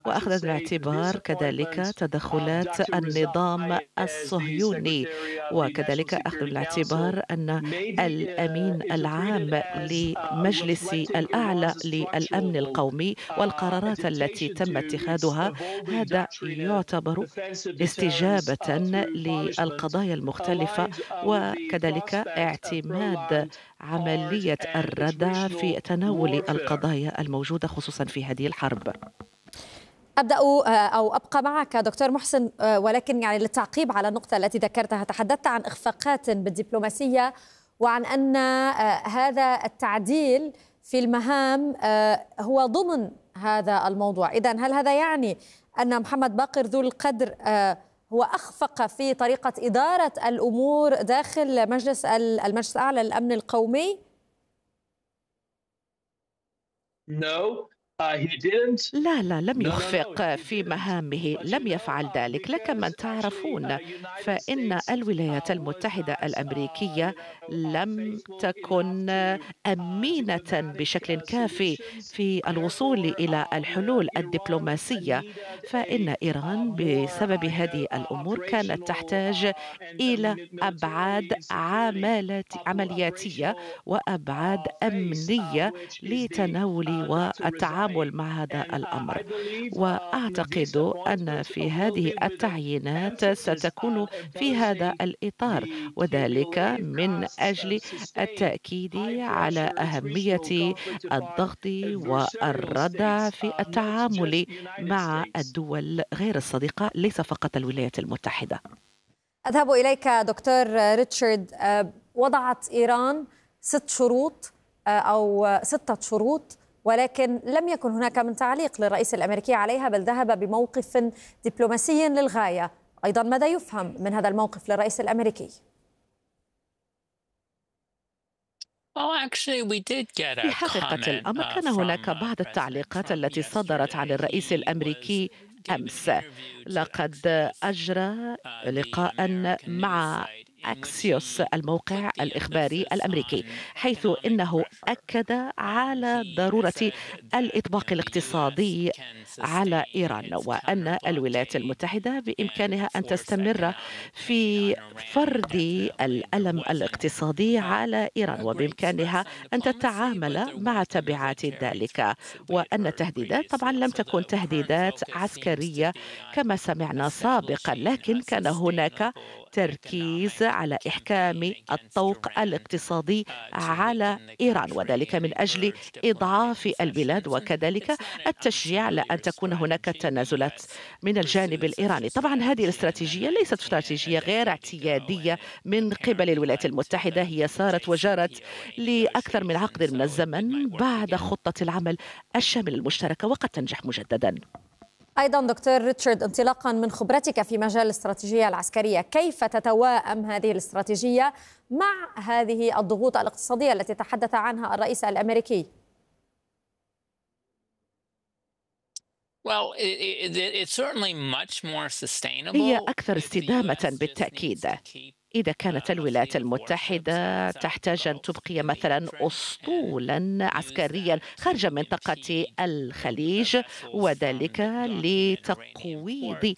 وأخذ بالاعتبار كذلك تدخلات النظام الصهيوني، وكذلك أخذ بالاعتبار أن الأمين العام لمجلس الأعلى للأمن القومي والقرارات التي تم اتخاذها، هذا يعتبر استجابة للقضايا المختلفة، وكذلك اعتماد عملية الردع في تناول القضايا الموجودة خصوصا في هذه الحرب. أبدأ أو أبقى معك دكتور محسن، ولكن يعني للتعقيب على النقطة التي ذكرتها، تحدثت عن إخفاقات بالدبلوماسية وعن أن هذا التعديل في المهام هو ضمن هذا الموضوع. إذن هل هذا يعني أن محمد باقر ذو القدر هو أخفق في طريقة إدارة الأمور داخل المجلس الأعلى للأمن القومي؟ لا لا، لم يخفق في مهامه، لم يفعل ذلك. لكن من تعرفون فإن الولايات المتحدة الأمريكية لم تكن أمينة بشكل كافي في الوصول إلى الحلول الدبلوماسية، فإن إيران بسبب هذه الأمور كانت تحتاج إلى أبعاد عملياتية وأبعاد أمنية لتناول والتعامل مع هذا الأمر. وأعتقد أن في هذه التعيينات ستكون في هذا الإطار، وذلك من أجل التأكيد على أهمية الضغط والردع في التعامل مع الدول غير الصديقة، ليس فقط الولايات المتحدة. أذهب إليك دكتور ريتشارد. وضعت إيران 6 شروط أو 6 شروط، ولكن لم يكن هناك من تعليق للرئيس الأمريكي عليها، بل ذهب بموقف دبلوماسي للغاية. أيضا ماذا يفهم من هذا الموقف للرئيس الأمريكي؟ في حقيقة الأمر كان هناك بعض التعليقات التي صدرت عن الرئيس الأمريكي أمس. لقد أجرى لقاء مع أكسيوس الموقع الإخباري الأمريكي، حيث إنه أكد على ضرورة الإطباق الاقتصادي على إيران، وأن الولايات المتحدة بإمكانها أن تستمر في فرض الألم الاقتصادي على إيران، وبإمكانها أن تتعامل مع تبعات ذلك، وأن التهديدات طبعا لم تكن تهديدات عسكرية كما سمعنا سابقا، لكن كان هناك تركيز على إحكام الطوق الاقتصادي على إيران، وذلك من أجل إضعاف البلاد، وكذلك التشجيع على أن تكون هناك تنازلات من الجانب الإيراني. طبعا هذه الاستراتيجية ليست استراتيجية غير اعتيادية من قبل الولايات المتحدة، هي سارت وجرت لأكثر من عقد من الزمن بعد خطة العمل الشاملة المشتركة، وقد تنجح مجددا. أيضا دكتور ريتشارد، انطلاقا من خبرتك في مجال الاستراتيجية العسكرية، كيف تتواءم هذه الاستراتيجية مع هذه الضغوط الاقتصادية التي تحدث عنها الرئيس الأمريكي؟ هي أكثر استدامة بالتأكيد. إذا كانت الولايات المتحدة تحتاج أن تبقي مثلا أسطولا عسكريا خارج منطقة الخليج، وذلك لتقويض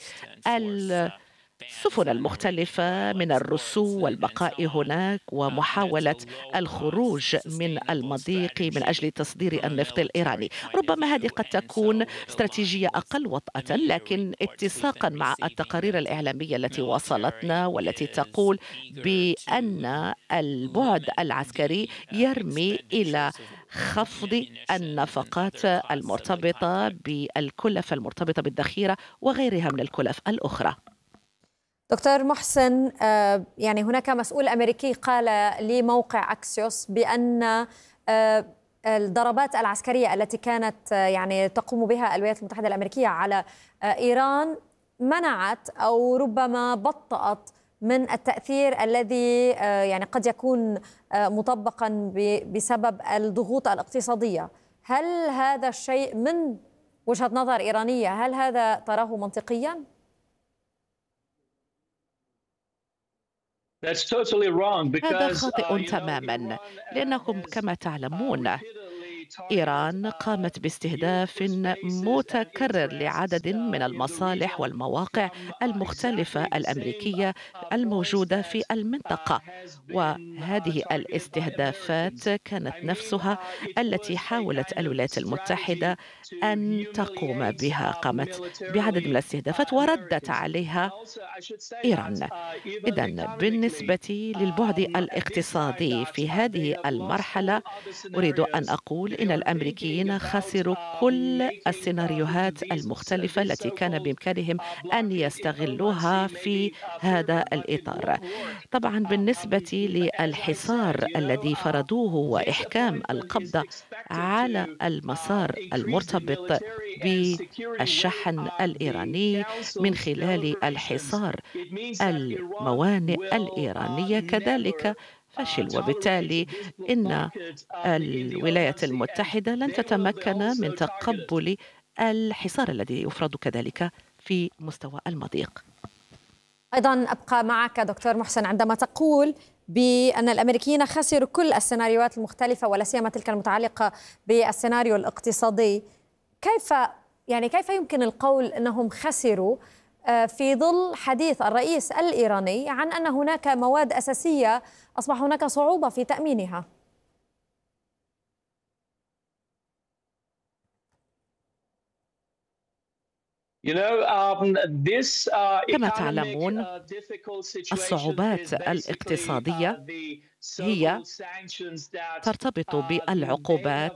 السفن المختلفة من الرسو والبقاء هناك ومحاولة الخروج من المضيق من أجل تصدير النفط الإيراني. ربما هذه قد تكون استراتيجية أقل وطأة، لكن اتساقا مع التقارير الإعلامية التي وصلتنا والتي تقول بأن البعد العسكري يرمي إلى خفض النفقات المرتبطة بالكلف المرتبطة بالذخيرة وغيرها من الكلف الأخرى. دكتور محسن، يعني هناك مسؤول أمريكي قال لموقع أكسيوس بأن الضربات العسكرية التي كانت يعني تقوم بها الولايات المتحدة الأمريكية على إيران منعت أو ربما بطأت من التأثير الذي يعني قد يكون مطبقا بسبب الضغوط الاقتصادية. هل هذا الشيء من وجهة نظر إيرانية، هل هذا تراه منطقيا؟ هذا خاطئ تماما، لأنكم كما تعلمون إيران قامت باستهداف متكرر لعدد من المصالح والمواقع المختلفة الأمريكية الموجودة في المنطقة، وهذه الاستهدافات كانت نفسها التي حاولت الولايات المتحدة أن تقوم بها. قامت بعدد من الاستهدافات وردت عليها إيران. إذن بالنسبة للبعد الاقتصادي في هذه المرحلة، أريد أن أقول إن الأمريكيين خسروا كل السيناريوهات المختلفة التي كان بإمكانهم أن يستغلوها في هذا الإطار. طبعا بالنسبة للحصار الذي فرضوه وإحكام القبضة على المسار المرتبط بالشحن الإيراني من خلال الحصار الموانئ الإيرانية كذلك فشل، وبالتالي إن الولايات المتحدة لن تتمكن من تقبل الحصار الذي يفرض كذلك في مستوى المضيق. أيضا أبقى معك دكتور محسن عندما تقول بأن الأمريكيين خسروا كل السيناريوهات المختلفة ولا سيما تلك المتعلقة بالسيناريو الاقتصادي، كيف يمكن القول أنهم خسروا في ظل حديث الرئيس الإيراني عن أن هناك مواد أساسية أصبح هناك صعوبة في تأمينها؟ كما تعلمون، الصعوبات الاقتصادية هي ترتبط بالعقوبات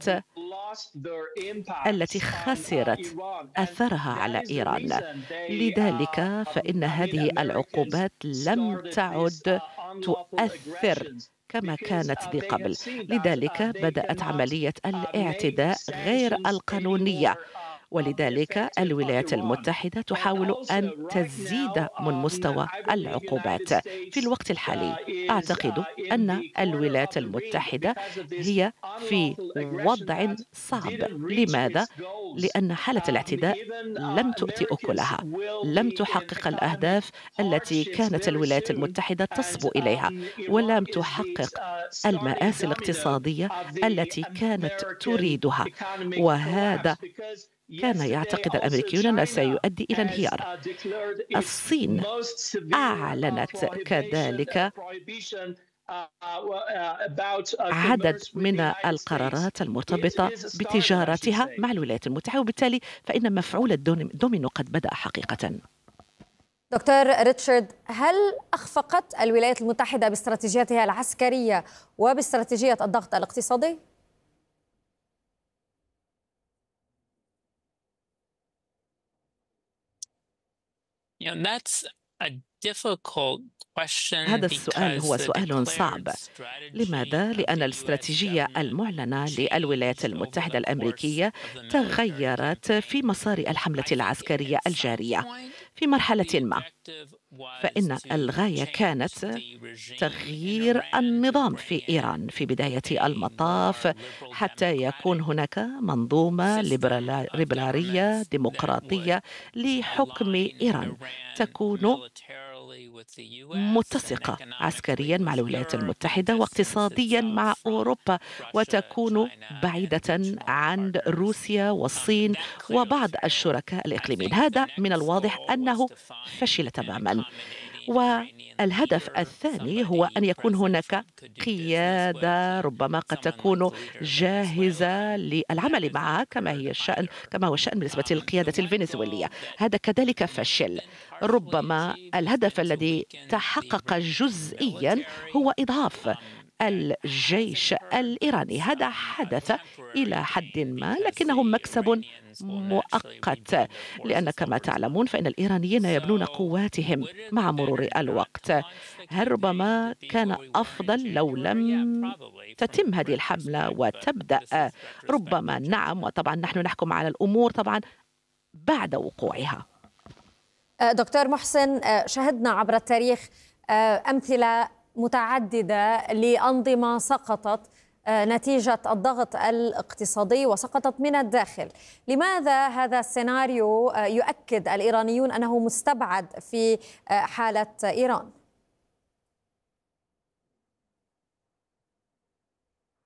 التي خسرت أثرها على إيران. لذلك فإن هذه العقوبات لم تعد تؤثر كما كانت قبل. لذلك بدأت عملية الاعتداء غير القانونية، ولذلك الولايات المتحدة تحاول أن تزيد من مستوى العقوبات. في الوقت الحالي أعتقد أن الولايات المتحدة هي في وضع صعب. لماذا؟ لأن حالة الاعتداء لم تؤتي أكلها، لم تحقق الأهداف التي كانت الولايات المتحدة تصبو إليها، ولم تحقق المآسي الاقتصادية التي كانت تريدها، وهذا كان يعتقد الأمريكيون أنه سيؤدي إلى انهيار. الصين أعلنت كذلك عدد من القرارات المرتبطة بتجارتها مع الولايات المتحدة، وبالتالي فإن مفعول الدومينو قد بدأ حقيقة. دكتور ريتشارد، هل أخفقت الولايات المتحدة باستراتيجيتها العسكرية وباستراتيجية الضغط الاقتصادي؟ هذا السؤال هو سؤال صعب. لماذا؟ لأن الاستراتيجية المعلنة للولايات المتحدة الأمريكية تغيرت في مسار الحملة العسكرية الجارية. في مرحلة ما فإن الغاية كانت تغيير النظام في إيران في بداية المطاف، حتى يكون هناك منظومة ليبرالية ديمقراطية لحكم إيران تكون متسقة عسكريا مع الولايات المتحدة واقتصاديا مع أوروبا، وتكون بعيدة عن روسيا والصين وبعض الشركاء الإقليميين. هذا من الواضح أنه فشل تماما. والهدف الثاني هو أن يكون هناك قيادة ربما قد تكون جاهزة للعمل معها كما هو الشأن بالنسبة للقيادة الفنزويلية. هذا كذلك فشل. ربما الهدف الذي تحقق جزئيا هو إضعاف الجيش الإيراني. هذا حدث إلى حد ما، لكنه مكسب مؤقت، لأن كما تعلمون فإن الإيرانيين يبنون قواتهم مع مرور الوقت. هل ربما كان أفضل لو لم تتم هذه الحملة وتبدأ؟ ربما نعم، وطبعا نحن نحكم على الأمور طبعا بعد وقوعها. دكتور محسن، شهدنا عبر التاريخ أمثلة متعددة لأنظمة سقطت نتيجة الضغط الاقتصادي وسقطت من الداخل. لماذا هذا السيناريو يؤكد الإيرانيون أنه مستبعد في حالة إيران؟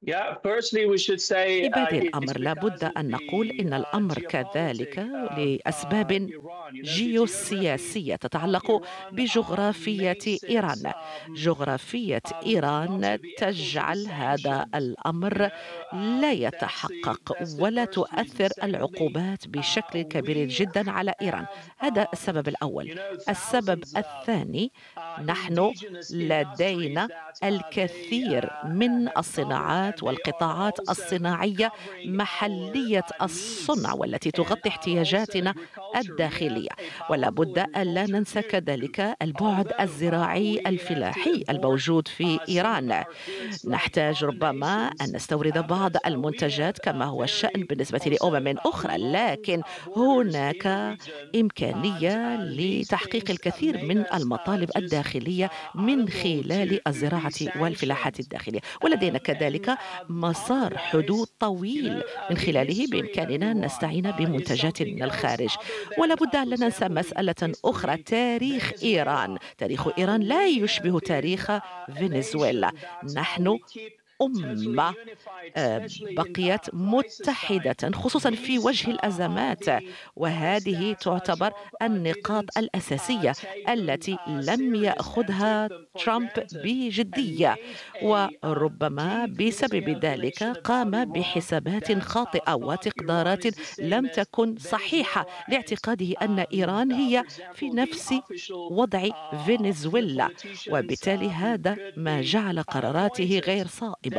في بادئ الأمر لابد أن نقول إن الأمر كذلك لأسباب جيوسياسية تتعلق بجغرافية إيران. جغرافية إيران تجعل هذا الأمر لا يتحقق، ولا تؤثر العقوبات بشكل كبير جدا على إيران. هذا السبب الأول. السبب الثاني، نحن لدينا الكثير من الصناعات والقطاعات الصناعية محلية الصنع، والتي تغطي احتياجاتنا الداخلية. ولا بد ألا ننسى كذلك البعد الزراعي الفلاحي الموجود في إيران. نحتاج ربما أن نستورد بعض المنتجات كما هو الشأن بالنسبة لأمم أخرى، لكن هناك إمكانية لتحقيق الكثير من المطالب الداخلية من خلال الزراعة والفلاحة الداخلية. ولدينا كذلك مسار حدود طويل من خلاله بإمكاننا أن نستعين بمنتجات من الخارج. ولا بد أن لا ننسى مسألة أخرى، تاريخ إيران. تاريخ إيران لا يشبه تاريخ فنزويلا. نحن أمة بقيت متحدة خصوصا في وجه الأزمات، وهذه تعتبر النقاط الأساسية التي لم يأخذها ترامب بجدية، وربما بسبب ذلك قام بحسابات خاطئة وتقديرات لم تكن صحيحة لاعتقاده أن إيران هي في نفس وضع فنزويلا، وبالتالي هذا ما جعل قراراته غير صائبة.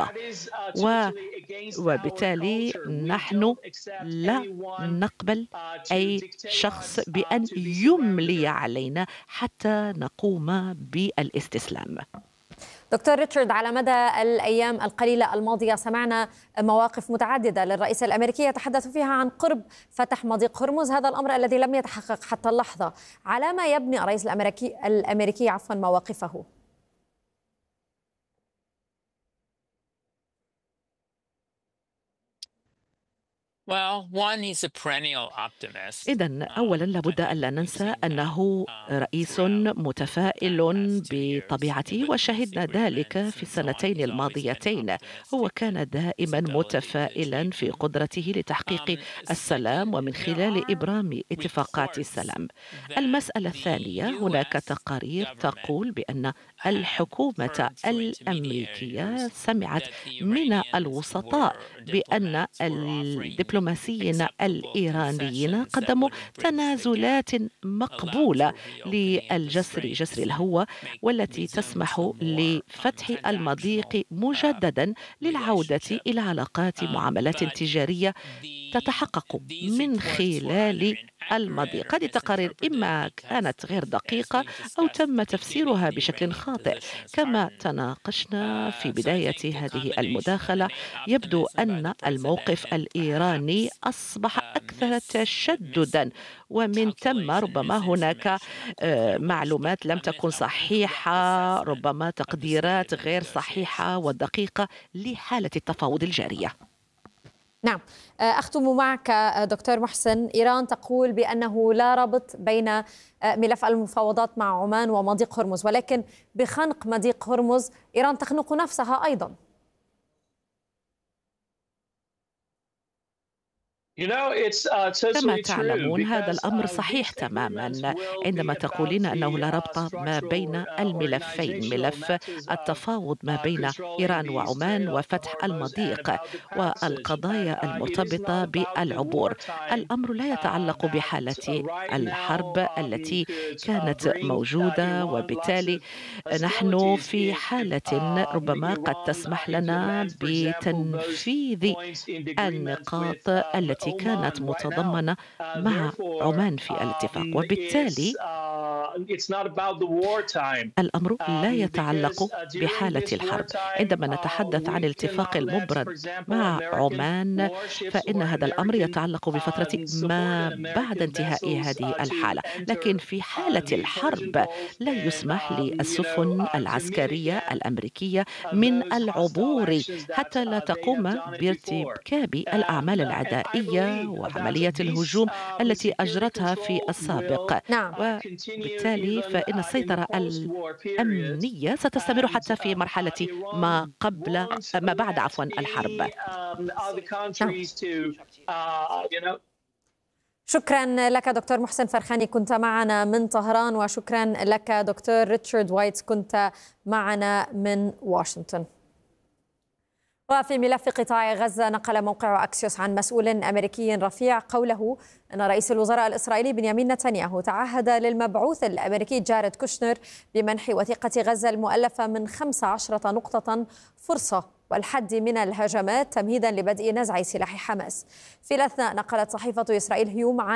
وبالتالي نحن لا نقبل أي شخص بأن يملي علينا حتى نقوم بالاستسلام. دكتور ريتشارد، على مدى الأيام القليلة الماضية سمعنا مواقف متعددة للرئيس الأمريكي يتحدث فيها عن قرب فتح مضيق هرمز، هذا الأمر الذي لم يتحقق حتى اللحظة. على ما يبني الرئيس الأمريكي مواقفه؟ إذن أولا لابد ألا ننسى أنه رئيس متفائل بطبيعته، وشهدنا ذلك في السنتين الماضيتين. هو كان دائما متفائلا في قدرته لتحقيق السلام ومن خلال إبرام اتفاقات السلام. المسألة الثانية، هناك تقارير تقول بأن الحكومة الأمريكية سمعت من الوسطاء بأن الدبلوماسيين الإيرانيين قدموا تنازلات مقبولة جسر الهوة، والتي تسمح لفتح المضيق مجددا للعودة إلى علاقات معاملات تجارية تتحقق من خلال المضيق. هذه التقارير إما كانت غير دقيقة أو تم تفسيرها بشكل خاطئ. كما تناقشنا في بداية هذه المداخلة، يبدو أن الموقف الإيراني أصبح أكثر تشددا، ومن ثم ربما هناك معلومات لم تكن صحيحة، ربما تقديرات غير صحيحة ودقيقة لحالة التفاوض الجارية. نعم، أختم معك دكتور محسن. إيران تقول بأنه لا ربط بين ملف المفاوضات مع عمان ومضيق هرمز، ولكن بخنق مضيق هرمز إيران تخنق نفسها أيضا. كما تعلمون هذا الأمر صحيح تماما عندما تقولين أنه لا ربط ما بين الملفين، ملف التفاوض ما بين إيران وعمان وفتح المضيق والقضايا المرتبطة بالعبور. الأمر لا يتعلق بحالة الحرب التي كانت موجودة، وبالتالي نحن في حالة ربما قد تسمح لنا بتنفيذ النقاط التي كانت متضمنة مع عمان في الاتفاق. وبالتالي الأمر لا يتعلق بحالة الحرب. عندما نتحدث عن الاتفاق المبرم مع عمان، فإن هذا الأمر يتعلق بفترة ما بعد انتهاء هذه الحالة، لكن في حالة الحرب لا يسمح للسفن العسكرية الأمريكية من العبور حتى لا تقوم بارتكاب الأعمال العدائية وعملية الهجوم التي أجرتها في السابق. نعم. وبالتالي وبالتالي فإن السيطرة الأمنية ستستمر حتى في مرحلة ما بعد الحرب. شكرا لك دكتور محسن فرخاني، كنت معنا من طهران، وشكرا لك دكتور ريتشارد وايت، كنت معنا من واشنطن. وفي ملف قطاع غزة، نقل موقع أكسيوس عن مسؤول أمريكي رفيع قوله أن رئيس الوزراء الإسرائيلي بنيامين نتنياهو تعهد للمبعوث الأمريكي جاريد كوشنر بمنح وثيقة غزة المؤلفة من 15 نقطة فرصة والحد من الهجمات تمهيدا لبدء نزع سلاح حماس. في الأثناء، نقلت صحيفة إسرائيل هيوم عن